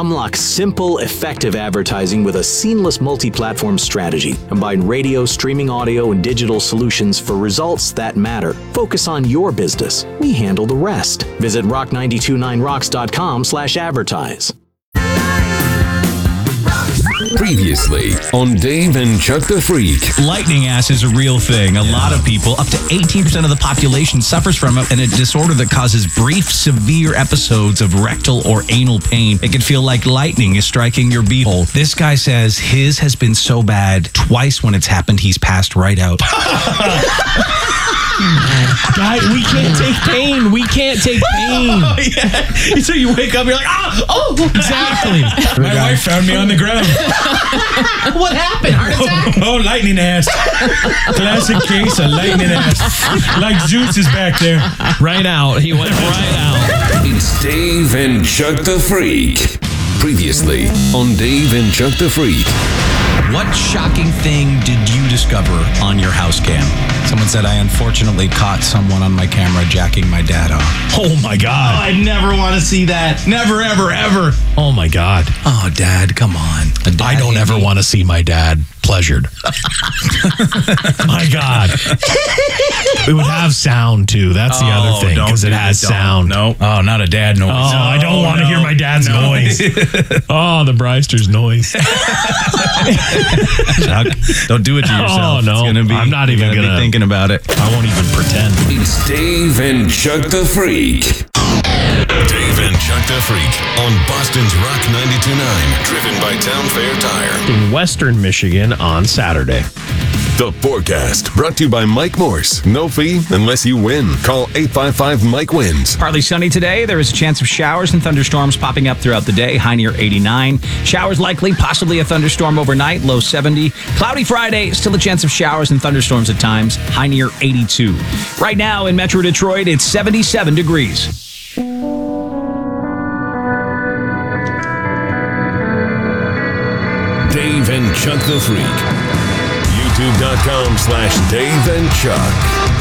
Unlock simple, effective advertising with a seamless multi-platform strategy. Combine radio, streaming audio, and digital solutions for results that matter. Focus on your business. We handle the rest. Visit rock929rocks.com/advertise. Previously on Dave and Chuck the Freak. Lightning ass is a real thing. A lot of people, up to 18% of the population, suffers from it, and a disorder that causes brief, severe episodes of rectal or anal pain. It can feel like lightning is striking your beehole. This guy says his has been so bad, twice when it's happened, he's passed right out. Guy, we can't take pain. We can't take pain. Oh, yeah. So you wake up, you're like, oh, Exactly. My wife found me on the ground. what happened? Heart attack? Oh, lightning ass. Classic case of lightning ass. Like Zeus is back there. Right out. He went right out. It's Dave and Chuck the Freak. Previously on Dave and Chuck the Freak. What shocking thing did you discover on your house cam? Someone said, I unfortunately caught someone on my camera jacking my dad off. Oh, my God. I never want to see that. Never, ever, ever. Oh, my God. Oh, Dad, come on. I don't ever want to see my dad pleasured. My God. It would have sound, too. That's the other thing, because it has sound. No. Oh, not a dad noise. Oh, I don't want to hear my dad's noise. Oh, the Bryster's noise. Chuck, don't do it to yourself. Oh, no. I'm not even going to be thinking about it. I won't even pretend. It's Dave and Chuck the Freak. Dave and Chuck the Freak on Boston's Rock 92.9. Driven by Town Fair Tire. In Western Michigan on Saturday. The forecast brought to you by Mike Morse. No fee unless you win. Call 855-MIKE-WINS. Partly sunny today. There is a chance of showers and thunderstorms popping up throughout the day. High near 89. Showers likely, possibly a thunderstorm overnight. Low 70. Cloudy Friday. Still a chance of showers and thunderstorms at times. High near 82. Right now in Metro Detroit, it's 77 degrees. Dave and Chuck the Freak. YouTube.com/Dave and Chuck.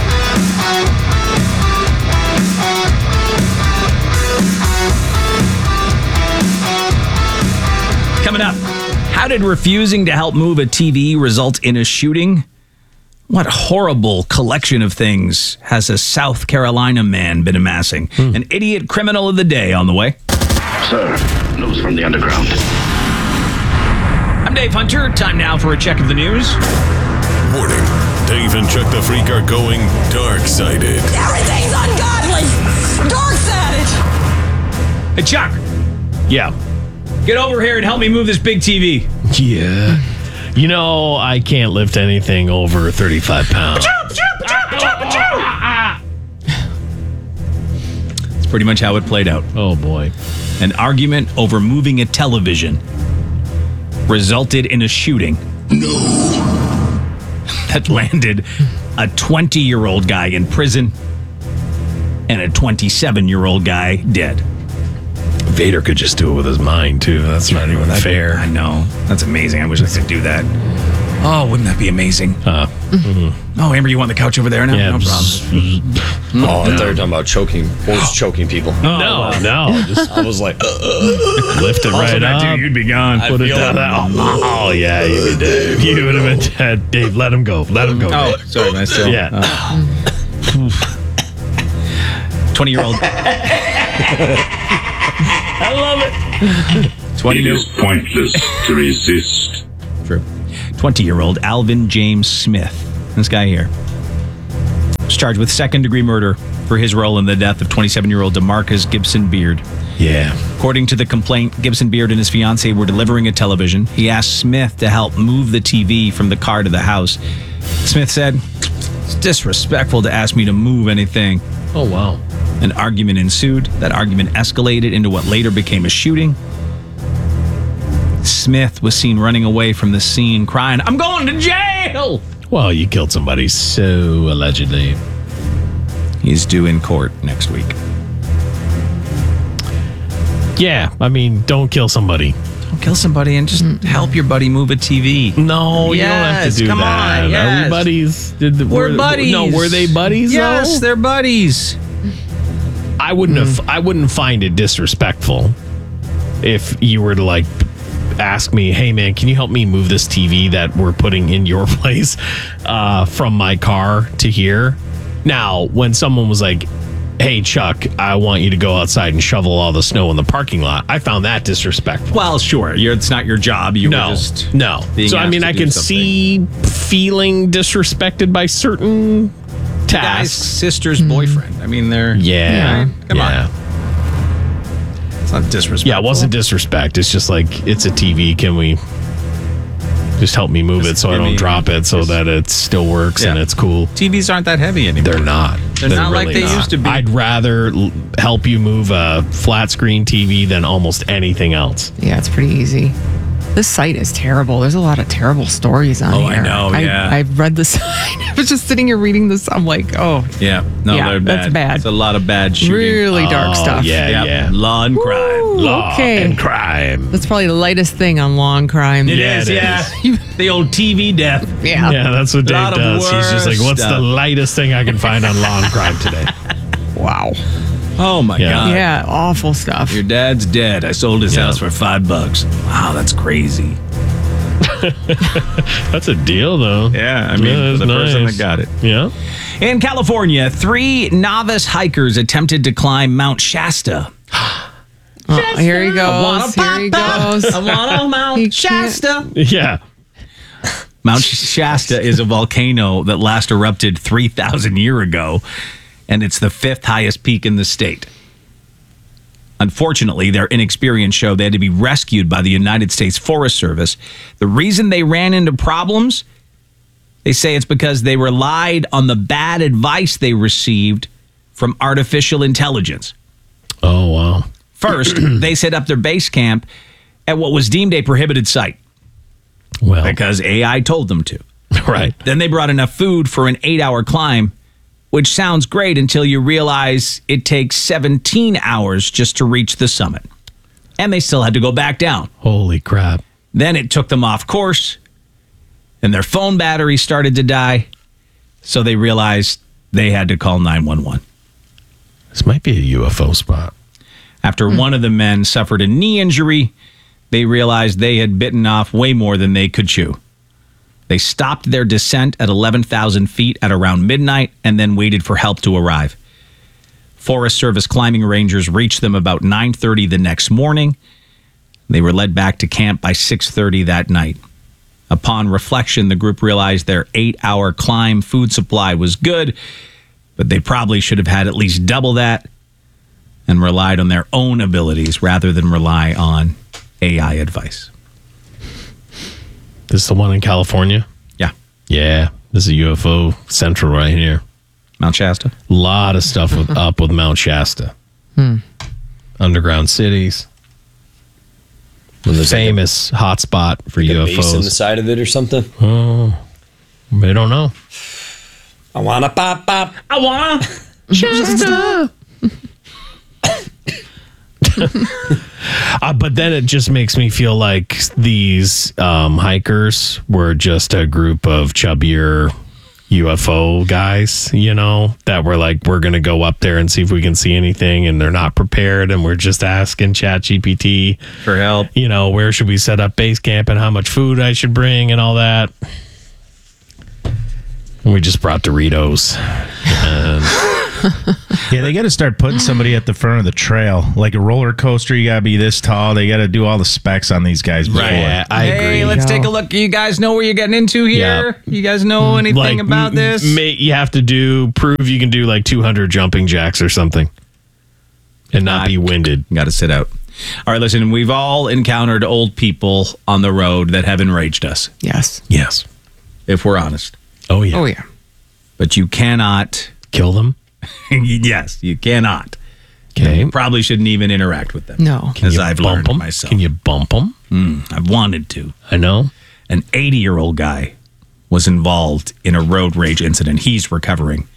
Coming up, how did refusing to help move a TV result in a shooting? What horrible collection of things has a South Carolina man been amassing? An idiot criminal of the day on the way. Sir, news from the underground. I'm Dave Hunter. Time now for a check of the news. Warning, Dave and Chuck the Freak are going dark-sided. Everything's ungodly! Dark-sided! Hey, Chuck, Yeah. get over here and help me move this big TV. Yeah. You know, I can't lift anything over 35 pounds. That's pretty much how it played out. Oh, boy. An argument over moving a television resulted in a shooting. That landed a 20-year-old guy in prison and a 27-year-old guy dead. Vader could just do it with his mind, too. That's not even fair. I know. That's amazing. I wish I could do that. Oh, wouldn't that be amazing? Oh, Amber, you want the couch over there now? Yeah. No problem. Oh, I thought you were talking about choking, force choking people. No. Just I was like, lift it right that up. dude, you'd be gone. Put it down. Oh, yeah, you'd be Dave. You would have been dead. Dave, let him go. Let him go. Oh, Dave. sorry, man. Still. Yeah. 20-year-old. I love it. 20 it is pointless to resist. True. 20-year-old Alvin James Smith. This guy here was charged with second-degree murder for his role in the death of 27-year-old DeMarcus Gibson Beard. Yeah. According to the complaint, Gibson Beard and his fiancée were delivering a television. He asked Smith to help move the TV from the car to the house. Smith said, "It's disrespectful to ask me to move anything." Oh, wow. An argument ensued. That argument escalated into what later became a shooting. Smith was seen running away from the scene crying, "I'm going to jail!" Well, you killed somebody so allegedly. He's due in court next week. Yeah, I mean, don't kill somebody. Don't kill somebody and just help your buddy move a TV. No, you don't have to Yes, do come that. on, yes. Are we buddies? We're buddies. No, were they buddies? Yes, though? they're buddies. I wouldn't find it disrespectful. if you were to like ask me, hey man, can you help me move this TV that we're putting in your place from my car to here? Now, when someone was like, hey Chuck, I want you to go outside and shovel all the snow in the parking lot, I found that disrespectful. Well, sure, it's not your job. You were just no. So I mean, I can see feeling disrespected by certain tasks. Guy's sister's boyfriend. I mean, they're Come on. It's not disrespectful. Yeah, it wasn't disrespect. It's just like, it's a TV. Can we just help me move it so I don't drop it so that it still works and it's cool? TVs aren't that heavy anymore. They're not. They're not really like they used to be. I'd rather help you move a flat screen TV than almost anything else. Yeah, it's pretty easy. This site is terrible. There's a lot of terrible stories on here. I know, I read the sign. I was just sitting here reading this. I'm like, oh. Yeah. No, yeah, they're bad. That's bad. It's a lot of bad shooting. Really dark stuff. Yeah. Law and crime. Ooh, Law and crime. That's probably the lightest thing on Law and Crime. It is. The old TV death. Yeah. Yeah, that's what Dave does. He's just like, what's the lightest thing I can find on Law and Crime today? Wow. Oh my God. Yeah, awful stuff. Your dad's dead. I sold his house for $5. Wow, that's crazy. That's a deal, though. Yeah, I mean, for the person that got it. Yeah. In California, 3 novice hikers attempted to climb Mount Shasta. Here he goes. Here he goes. I want to Mount Shasta. Yeah. Mount Shasta is a volcano that last erupted 3,000 years ago, and it's the 5th highest peak in the state. Unfortunately, their inexperience showed they had to be rescued by the United States Forest Service. The reason they ran into problems, they say it's because they relied on the bad advice they received from artificial intelligence. Oh, wow. First, they set up their base camp at what was deemed a prohibited site. Well, because AI told them to. Right. Then they brought enough food for an 8-hour climb, which sounds great until you realize it takes 17 hours just to reach the summit. And they still had to go back down. Holy crap. Then it took them off course, and their phone battery started to die, so they realized they had to call 911. This might be a UFO spot. After one of the men suffered a knee injury, they realized they had bitten off way more than they could chew. They stopped their descent at 11,000 feet at around midnight and then waited for help to arrive. Forest Service climbing rangers reached them about 9:30 the next morning. They were led back to camp by 6:30 that night. Upon reflection, the group realized their 8-hour climb food supply was good, but they probably should have had at least double that and relied on their own abilities rather than rely on AI advice. This is the one in California? Yeah. Yeah. This is UFO Central right here. Mount Shasta? A lot of stuff up with Mount Shasta. Underground cities. The famous hotspot for like UFOs. A base in the side of it or something? Oh, they don't know. I want to pop. I want to Shasta. But then it just makes me feel like these hikers were just a group of chubbier UFO guys, that were like, we're going to go up there and see if we can see anything, and they're not prepared, and we're just asking ChatGPT for help. Where should we set up base camp and how much food I should bring and all that. And we just brought Doritos. Yeah, they got to start putting somebody at the front of the trail. Like a roller coaster, you got to be this tall. They got to do all the specs on these guys before. Yeah, I agree. Hey, let's take a look. You guys know where you're getting into here? Yeah. You guys know anything about this? You have to prove you can do like 200 jumping jacks or something and not be winded. Got to sit out. All right, listen, we've all encountered old people on the road that have enraged us. Yes. Yes. If we're honest. Oh, yeah. Oh, yeah. But you cannot kill them. Yes, you cannot. Okay. You probably shouldn't even interact with them. No. As I've learned myself. Can you bump them? I've wanted to. I know. An 80-year-old guy was involved in a road rage incident. He's recovering.